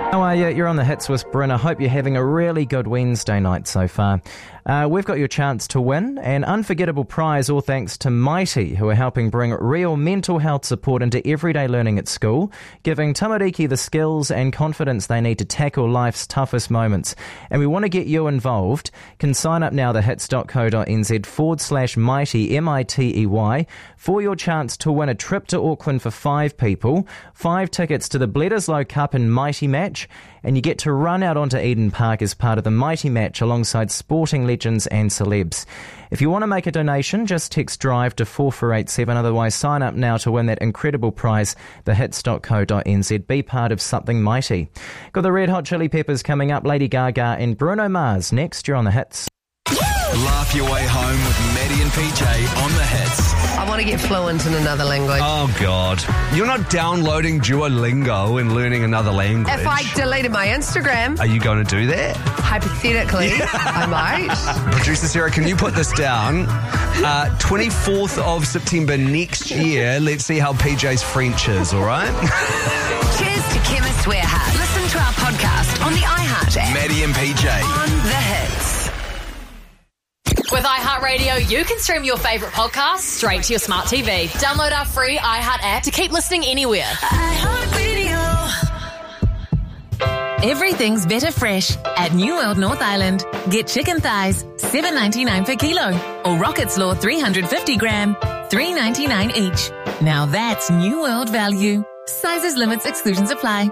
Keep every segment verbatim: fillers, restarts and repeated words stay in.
How are you? You're on the Hits with Bryn. I hope you're having a really good Wednesday night so far. Uh, we've got your chance to win an unforgettable prize, all thanks to Mighty, who are helping bring real mental health support into everyday learning at school, giving tamariki the skills and confidence they need to tackle life's toughest moments. And we want to get you involved. Can sign up now, thehits.co.nz forward slash mighty, M I T E Y, for your chance to win a trip to Auckland for five people, five tickets to the Bledisloe Cup and Mighty Match, and you get to run out onto Eden Park as part of the Mighty Match alongside sporting legends and celebs. If you want to make a donation, just text DRIVE to four four eight seven. Otherwise, sign up now to win that incredible prize, thehits.co.nz. Be part of something mighty. Got the Red Hot Chili Peppers coming up, Lady Gaga and Bruno Mars next. You're on the Hits. Laugh your way home with Maddie and P J on the Hits. I want to get fluent in another language. Oh, God. You're not downloading Duolingo and learning another language. If I deleted my Instagram... Are you going to do that? Hypothetically, I might. Producer Sarah, can you put this down? Uh, twenty-fourth of September next year. Let's see how P J's French is, all right? Cheers to Chemist Warehouse. Listen to our podcast on the iHeart app. Maddie and P J. On the Hits. With iHeartRadio, you can stream your favourite podcasts straight to your smart T V. Download our free iHeart app to keep listening anywhere. iHeartRadio. Everything's better fresh at New World North Island. Get chicken thighs, seven ninety-nine per kilo, or Rocket Slaw three hundred fifty gram, three ninety-nine each. Now that's New World value. Sizes, limits, exclusions apply.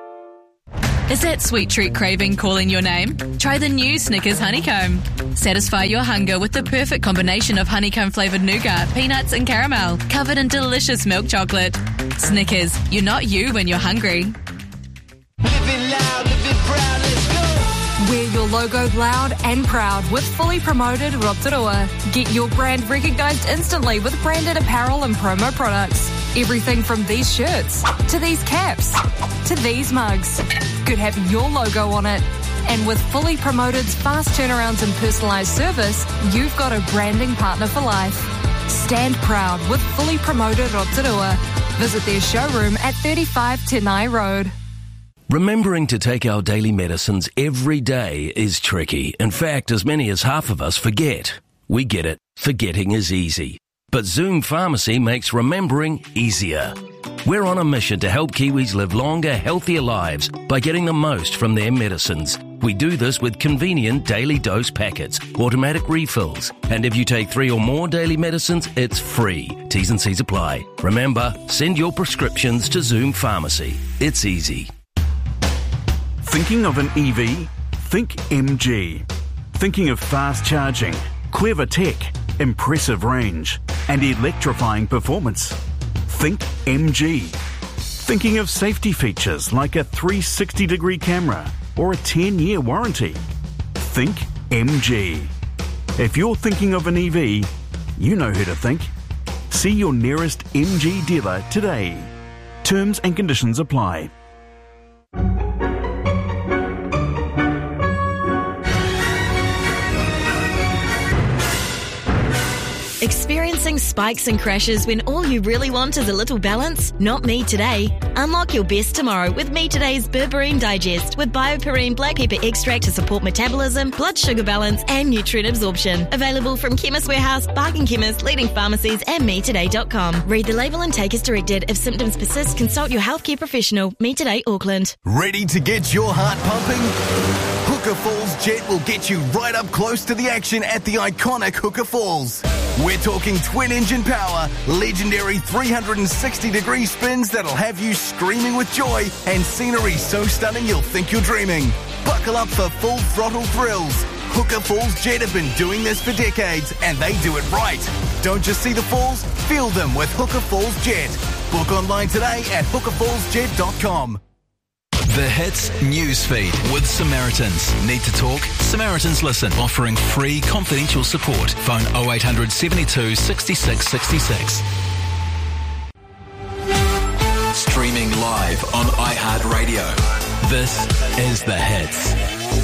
Is that sweet treat craving calling your name? Try the new Snickers Honeycomb. Satisfy your hunger with the perfect combination of honeycomb-flavoured nougat, peanuts and caramel, covered in delicious milk chocolate. Snickers, you're not you when you're hungry. Living loud, living proud, let's go. Wear your logo loud and proud with fully promoted Rotorua. Get your brand recognised instantly with branded apparel and promo products. Everything from these shirts, to these caps, to these mugs could have your logo on it. And with Fully Promoted's fast turnarounds and personalised service, you've got a branding partner for life. Stand proud with Fully Promoted Rotorua. Visit their showroom at thirty-five Tenai Road. Remembering to take our daily medicines every day is tricky. In fact, as many as half of us forget. We get it. Forgetting is easy. But Zoom Pharmacy makes remembering easier. We're on a mission to help Kiwis live longer, healthier lives by getting the most from their medicines. We do this with convenient daily dose packets, automatic refills, and if you take three or more daily medicines, it's free. T's and C's apply. Remember, send your prescriptions to Zoom Pharmacy. It's easy. Thinking of an E V? Think M G. Thinking of fast charging, clever tech, impressive range, and electrifying performance? Think M G. Thinking of safety features like a three hundred sixty degree camera or a ten year warranty? Think M G. If you're thinking of an E V, you know who to think. See your nearest M G dealer today. Terms and conditions apply. Experiencing spikes and crashes when all you really want is a little balance? Not me today. Unlock your best tomorrow with Me Today's Berberine Digest with BioPerine black pepper extract to support metabolism, blood sugar balance and nutrient absorption. Available from Chemist Warehouse, Bargain Chemist, leading pharmacies and me today dot com. Read the label and take as directed. If symptoms persist, consult your healthcare professional. Me Today Auckland. Ready to get your heart pumping? Hooker Falls Jet will get you right up close to the action at the iconic Hooker Falls. We're talking twin-engine power, legendary three hundred sixty degree spins that'll have you screaming with joy, and scenery so stunning you'll think you're dreaming. Buckle up for full throttle thrills. Hooker Falls Jet have been doing this for decades, and they do it right. Don't just see the falls, feel them with Hooker Falls Jet. Book online today at hooker falls jet dot com. The Hits Newsfeed with Samaritans. Need to talk? Samaritans Listen, offering free confidential support. Phone oh eight hundred seventy-two sixty-six sixty-six. Streaming live on iHeartRadio. This is The Hits.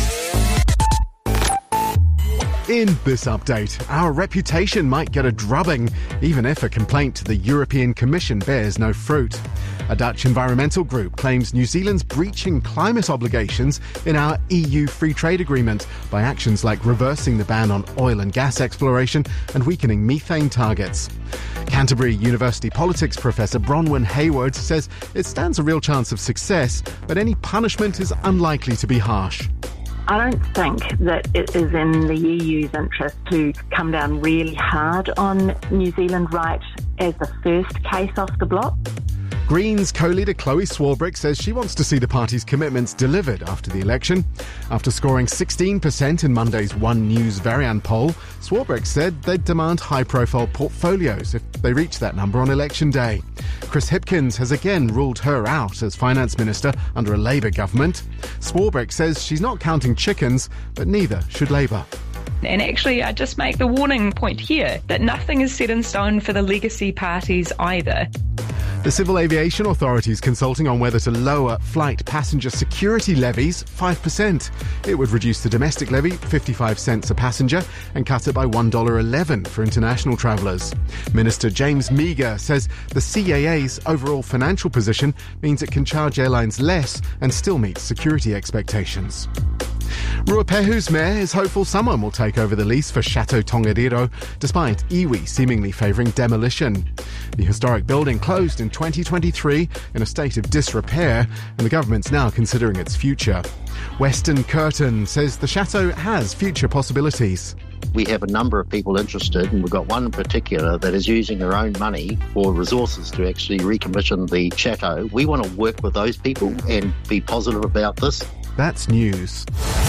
In this update, our reputation might get a drubbing, even if a complaint to the European Commission bears no fruit. A Dutch environmental group claims New Zealand's breaching climate obligations in our E U free trade agreement by actions like reversing the ban on oil and gas exploration and weakening methane targets. Canterbury University politics professor Bronwyn Hayward says it stands a real chance of success, but any punishment is unlikely to be harsh. I don't think that it is in the E U's interest to come down really hard on New Zealand right as the first case off the block. Greens co-leader Chloe Swarbrick says she wants to see the party's commitments delivered after the election. After scoring sixteen percent in Monday's One News Varian poll, Swarbrick said they'd demand high-profile portfolios if they reach that number on election day. Chris Hipkins has again ruled her out as finance minister under a Labour government. Swarbrick says she's not counting chickens, but neither should Labour. And actually, I just make the warning point here that nothing is set in stone for the legacy parties either. The Civil Aviation Authority is consulting on whether to lower flight passenger security levies five percent. It would reduce the domestic levy fifty-five cents a passenger and cut it by one dollar eleven for international travellers. Minister James Meager says the C A A's overall financial position means it can charge airlines less and still meet security expectations. Ruapehu's mayor is hopeful someone will take over the lease for Chateau Tongariro, despite iwi seemingly favouring demolition. The historic building closed in twenty twenty-three in a state of disrepair, and the government's now considering its future. Weston Curtin says the chateau has future possibilities. We have a number of people interested, and we've got one in particular that is using their own money or resources to actually recommission the chateau. We want to work with those people and be positive about this. That's news.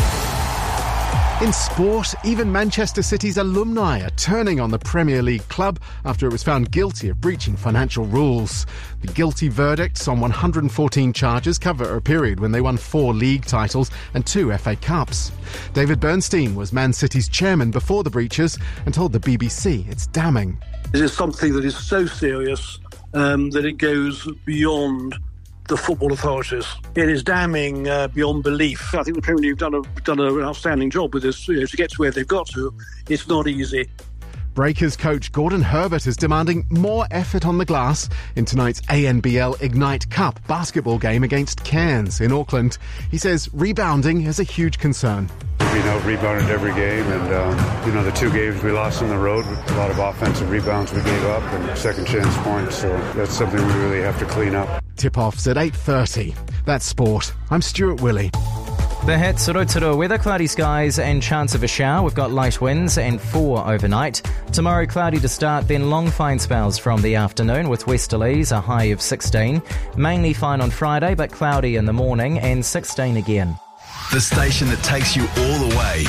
In sport, even Manchester City's alumni are turning on the Premier League club after it was found guilty of breaching financial rules. The guilty verdicts on one hundred fourteen charges cover a period when they won four league titles and two F A Cups. David Bernstein was Man City's chairman before the breaches and told the B B C it's damning. It is something that is so serious um, that it goes beyond the football authorities. It is damning uh, beyond belief. I think the Premier League have done, a, done an outstanding job with this, you know, to get to where they've got to. It's not easy. Breakers coach Gordon Herbert is demanding more effort on the glass in tonight's A N B L Ignite Cup basketball game against Cairns in Auckland. He says rebounding is a huge concern. We've been out-rebounded every game, and um, you know, the two games we lost on the road, a lot of offensive rebounds we gave up and second chance points, so that's something we really have to clean up. Tip-offs at eight thirty. That's sport. I'm Stuart Willey. The hits, Rotorua weather, cloudy skies and chance of a shower. We've got light winds and four overnight. Tomorrow cloudy to start, then long fine spells from the afternoon with westerlies, a high of sixteen. Mainly fine on Friday, but cloudy in the morning and sixteen again. The station that takes you all the way.